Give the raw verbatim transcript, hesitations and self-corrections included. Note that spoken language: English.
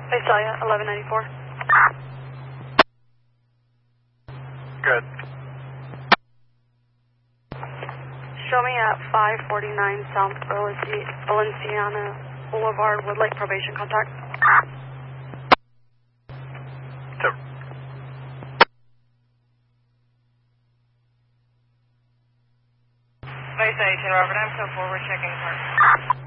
Visalia, eleven ninety-four. Good. Show me at five forty-nine South Valenciana Boulevard, Woodlake, probation contact. So, Vice eighteen, Robert, I'm so forward checking park.